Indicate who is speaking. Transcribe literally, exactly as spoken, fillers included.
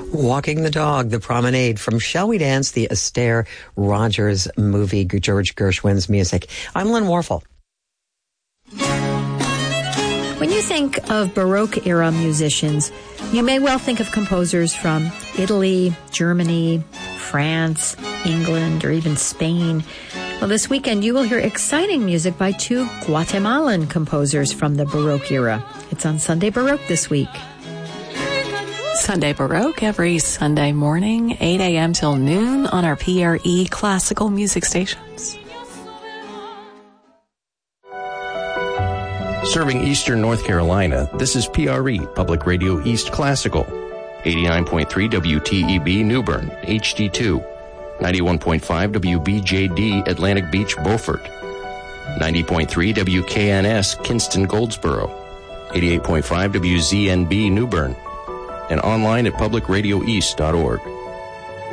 Speaker 1: Walking the Dog, The Promenade from Shall We Dance, the Astaire Rogers movie, George Gershwin's music. I'm Lynn Warfel.
Speaker 2: When you think of Baroque-era musicians, you may well think of composers from Italy, Germany, France, England, or even Spain. Well, this weekend you will hear exciting music by two Guatemalan composers from the Baroque era. It's on Sunday Baroque this week.
Speaker 3: Sunday Baroque every Sunday morning, eight a.m. till noon on our P R E classical music stations.
Speaker 4: Serving Eastern North Carolina, this is P R E, Public Radio East Classical. eighty-nine point three W T E B New Bern, H D two. ninety-one point five W B J D Atlantic Beach, Beaufort. ninety point three W K N S Kinston, Goldsboro. eighty-eight point five W Z N B New Bern. And online at public radio east dot org.